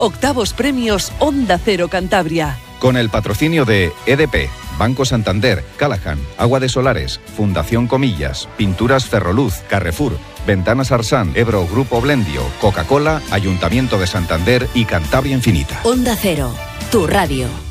Octavos premios Onda Cero Cantabria. Con el patrocinio de EDP, Banco Santander, Callahan, Agua de Solares, Fundación Comillas, Pinturas Ferroluz, Carrefour, Ventanas Arsan, Ebro Grupo Blendio, Coca-Cola, Ayuntamiento de Santander y Cantabria Infinita. Onda Cero, tu radio.